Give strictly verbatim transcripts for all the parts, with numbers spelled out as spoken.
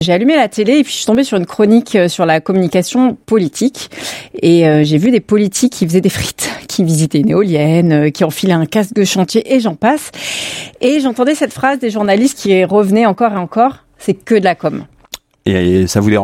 J'ai allumé la télé et puis je suis tombée sur une chronique sur la communication politique et euh, j'ai vu des politiques qui faisaient des frites, qui visitaient une éolienne, euh, qui enfilaient un casque de chantier et j'en passe. Et j'entendais cette phrase des journalistes qui revenaient encore et encore, c'est que de la com. Et ça vous dérange ?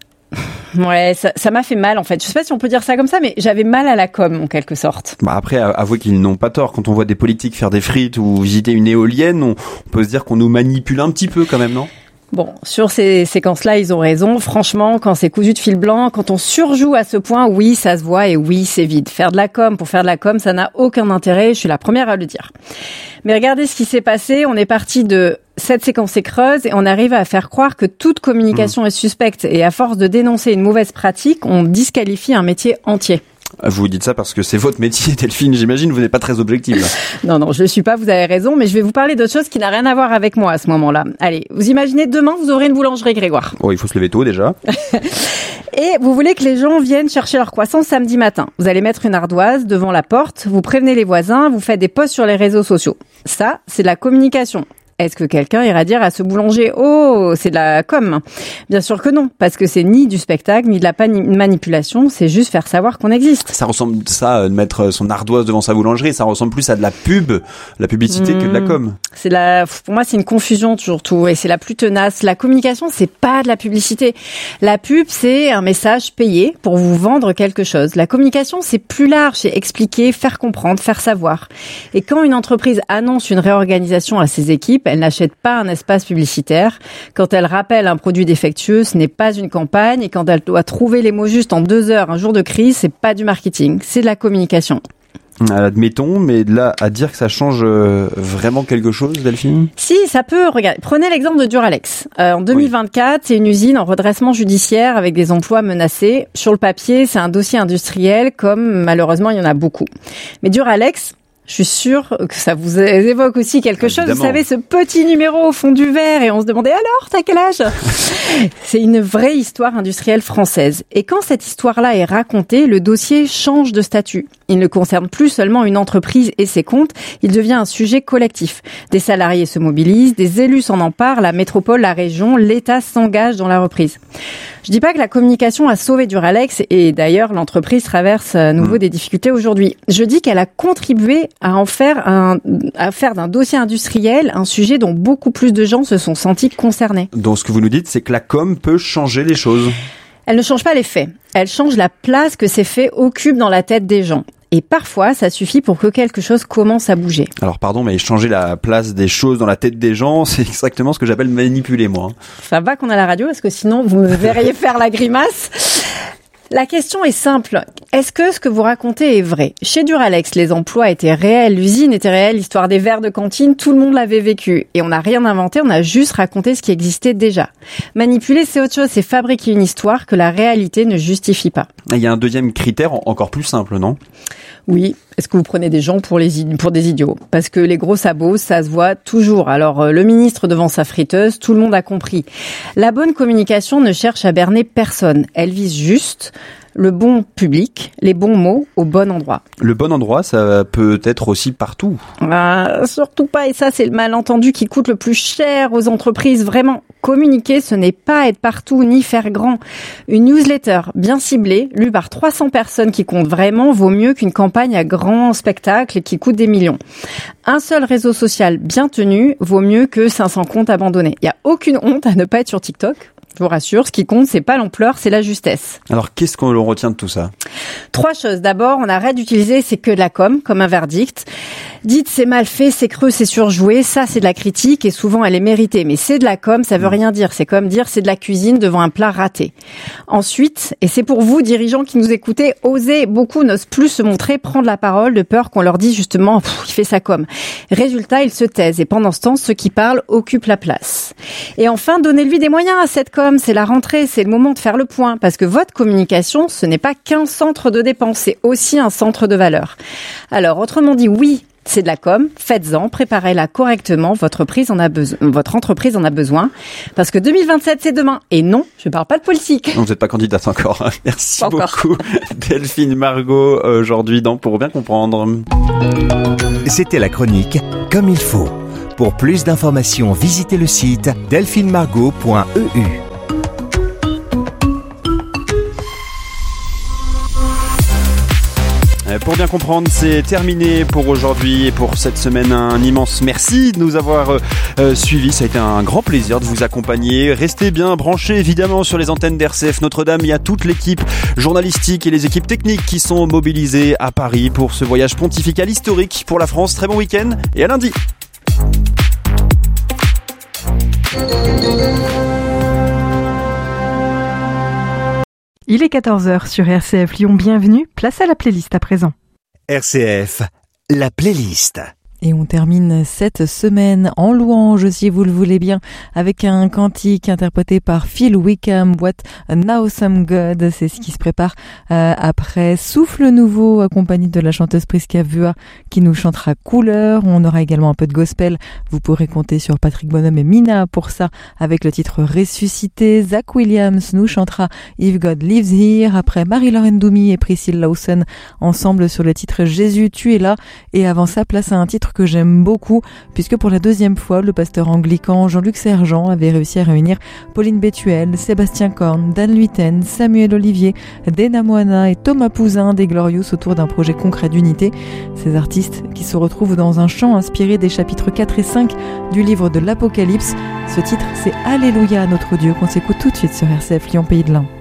Ouais, ça, ça m'a fait mal en fait. Je sais pas si on peut dire ça comme ça, mais j'avais mal à la com en quelque sorte. Bah après, avouez qu'ils n'ont pas tort. Quand on voit des politiques faire des frites ou visiter une éolienne, on, on peut se dire qu'on nous manipule un petit peu quand même, non ? Bon, sur ces séquences-là, ils ont raison. Franchement, quand c'est cousu de fil blanc, quand on surjoue à ce point, oui, ça se voit et oui, c'est vide. Faire de la com pour faire de la com, ça n'a aucun intérêt. Je suis la première à le dire. Mais regardez ce qui s'est passé. On est parti de cette séquence est creuse et on arrive à faire croire que toute communication mmh. est suspecte. Et à force de dénoncer une mauvaise pratique, on disqualifie un métier entier. Vous dites ça parce que c'est votre métier, Delphine. J'imagine, vous n'êtes pas très objective. Là. Non, non, je ne suis pas, vous avez raison, mais je vais vous parler d'autre chose qui n'a rien à voir avec moi à ce moment-là. Allez, vous imaginez, demain, vous aurez une boulangerie, Grégoire. Oh, il faut se lever tôt déjà. Et vous voulez que les gens viennent chercher leur croissant samedi matin. Vous allez mettre une ardoise devant la porte, vous prévenez les voisins, vous faites des posts sur les réseaux sociaux. Ça, c'est de la communication. Est-ce que quelqu'un ira dire à ce boulanger « Oh, c'est de la com » ? Bien sûr que non, parce que c'est ni du spectacle, ni de la pani- manipulation, c'est juste faire savoir qu'on existe. Ça ressemble, ça, de mettre son ardoise devant sa boulangerie, ça ressemble plus à de la pub, la publicité, mmh. que de la com. C'est la, pour moi, c'est une confusion toujours tout, et c'est la plus tenace. La communication, c'est pas de la publicité. La pub, c'est un message payé pour vous vendre quelque chose. La communication, c'est plus large, c'est expliquer, faire comprendre, faire savoir. Et quand une entreprise annonce une réorganisation à ses équipes, elle n'achète pas un espace publicitaire. Quand elle rappelle un produit défectueux, ce n'est pas une campagne. Et quand elle doit trouver les mots justes en deux heures, un jour de crise, c'est pas du marketing, c'est de la communication. Admettons, mais de là à dire que ça change vraiment quelque chose, Delphine ? Si, ça peut. Regardez, prenez l'exemple de Duralex. Euh, en deux mille vingt-quatre, oui. C'est une usine en redressement judiciaire avec des emplois menacés. Sur le papier, c'est un dossier industriel, comme malheureusement il y en a beaucoup. Mais Duralex, je suis sûre que ça vous évoque aussi quelque chose. Évidemment. Vous savez, ce petit numéro au fond du verre et on se demandait alors, t'as quel âge ? C'est une vraie histoire industrielle française. Et quand cette histoire-là est racontée, le dossier change de statut. Il ne concerne plus seulement une entreprise et ses comptes, il devient un sujet collectif. Des salariés se mobilisent, des élus s'en emparent, la métropole, la région, l'État s'engage dans la reprise. Je dis pas que la communication a sauvé Duralex et d'ailleurs l'entreprise traverse à nouveau mmh. des difficultés aujourd'hui. Je dis qu'elle a contribué à en faire un, à faire d'un dossier industriel un sujet dont beaucoup plus de gens se sont sentis concernés. Donc ce que vous nous dites, c'est que la com peut changer les choses. Elle ne change pas les faits. Elle change la place que ces faits occupent dans la tête des gens. Et parfois, ça suffit pour que quelque chose commence à bouger. Alors pardon, mais changer la place des choses dans la tête des gens, c'est exactement ce que j'appelle manipuler, moi. Ça va qu'on a la radio, parce que sinon, vous me verriez faire la grimace. La question est simple. Est-ce que ce que vous racontez est vrai ? Chez Duralex, les emplois étaient réels, l'usine était réelle, l'histoire des verres de cantine, tout le monde l'avait vécu. Et on n'a rien inventé, on a juste raconté ce qui existait déjà. Manipuler, c'est autre chose, c'est fabriquer une histoire que la réalité ne justifie pas. Il y a un deuxième critère encore plus simple, non ? Oui. Est-ce que vous prenez des gens pour, les, pour des idiots ? Parce que les gros sabots, ça se voit toujours. Alors, le ministre devant sa friteuse, tout le monde a compris. La bonne communication ne cherche à berner personne. Elle vise juste le bon public, les bons mots au bon endroit. Le bon endroit, ça peut être aussi partout. Ah, surtout pas, et ça c'est le malentendu qui coûte le plus cher aux entreprises. Vraiment, communiquer, ce n'est pas être partout ni faire grand. Une newsletter bien ciblée, lue par trois cents personnes qui comptent vraiment, vaut mieux qu'une campagne à grand spectacle qui coûte des millions. Un seul réseau social bien tenu vaut mieux que cinq cents comptes abandonnés. Il n'y a aucune honte à ne pas être sur TikTok. Je vous rassure, ce qui compte, c'est pas l'ampleur, c'est la justesse. Alors, qu'est-ce qu'on retient de tout ça ? Trois choses. D'abord, on arrête d'utiliser c'est que de la com comme un verdict. Dites c'est mal fait, c'est creux, c'est surjoué. Ça, c'est de la critique et souvent elle est méritée. Mais c'est de la com, ça veut rien dire. C'est comme dire c'est de la cuisine devant un plat raté. Ensuite, et c'est pour vous, dirigeants qui nous écoutez, osez. Beaucoup n'osent plus se montrer, prendre la parole de peur qu'on leur dise justement il fait sa com. Résultat, ils se taisent. Et pendant ce temps, ceux qui parlent occupent la place. Et enfin, donnez-lui des moyens à cette com. C'est la rentrée, c'est le moment de faire le point. Parce que votre communication, ce n'est pas qu'un centre de dépense, c'est aussi un centre de valeur. Alors, autrement dit, oui, c'est de la com, faites-en, préparez-la correctement, votre, prise en a besoin, votre entreprise en a besoin. Parce que deux mille vingt-sept, c'est demain. Et non, je ne parle pas de politique. Non, vous n'êtes pas candidate encore. Merci pas beaucoup, encore. Delphine Margot, aujourd'hui dans Pour bien comprendre. C'était la chronique Comme il faut, Pour plus d'informations, visitez le site delphine margot point e u. Pour bien comprendre, c'est terminé pour aujourd'hui et pour cette semaine. Un immense merci de nous avoir euh, suivis. Ça a été un grand plaisir de vous accompagner. Restez bien branchés évidemment sur les antennes d'R C F Notre-Dame. Il y a toute l'équipe journalistique et les équipes techniques qui sont mobilisées à Paris pour ce voyage pontifical historique pour la France. Très bon week-end et à lundi. Il est quatorze heures sur R C F Lyon, bienvenue, place à la playlist à présent. R C F, la playlist. Et on termine cette semaine en louange, si vous le voulez bien, avec un cantique interprété par Phil Wickham, What an Awesome God. C'est ce qui se prépare euh, après Souffle Nouveau, accompagné de la chanteuse Prisca Vua, qui nous chantera Couleur. On aura également un peu de gospel. Vous pourrez compter sur Patrick Bonhomme et Mina pour ça, avec le titre Ressuscité. Zach Williams nous chantera If God Lives Here. Après Marie-Laure Ndoumi et Priscilla Lawson, ensemble sur le titre Jésus, tu es là. Et avant ça, place à un titre que j'aime beaucoup, puisque pour la deuxième fois, le pasteur anglican Jean-Luc Sergent avait réussi à réunir Pauline Bétuel, Sébastien Korn, Dan Luyten, Samuel Olivier, Dena Moana et Thomas Pouzin des Glorious autour d'un projet concret d'unité. Ces artistes qui se retrouvent dans un chant inspiré des chapitres quatre et cinq du livre de l'Apocalypse. Ce titre, c'est Alléluia à notre Dieu, qu'on s'écoute tout de suite sur R C F Lyon Pays de l'Ain.